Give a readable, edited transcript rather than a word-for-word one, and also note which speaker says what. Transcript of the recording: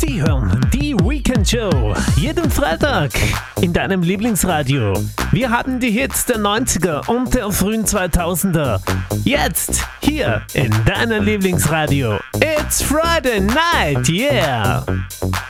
Speaker 1: Die hören die Weekend Show jeden Freitag in deinem Lieblingsradio. Wir haben die Hits der 90er und der frühen 2000er. Jetzt hier in deinem Lieblingsradio. It's Friday night, yeah!